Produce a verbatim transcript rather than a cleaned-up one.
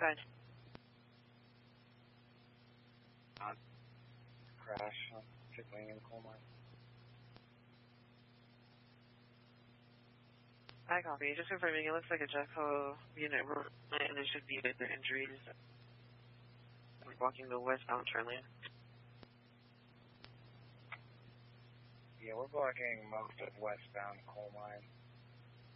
Good. Uh, crash on Pickling in the coal mine. I copy. Just confirming, it looks like a Jeffco unit and there should be other injuries. We're walking the westbound turn lane. Yeah, we're blocking most of westbound coal mine.